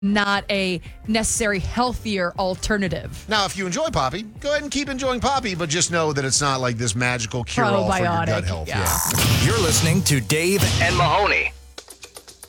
not a necessary healthier alternative. Now, if you enjoy Poppy, go ahead and keep enjoying Poppy, but just know that it's not like this magical cure-all for your gut Probiotic, health. yeah. You're listening to Dave and Mahoney.